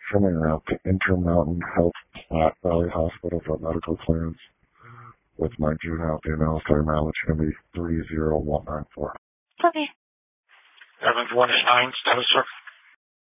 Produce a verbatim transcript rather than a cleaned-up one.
Coming up, Intermountain Health Platte Valley Hospital for medical clearance with my juvenile female, sorry, mileage going to be three zero one nine four. Okay. seven four nine, status, sir.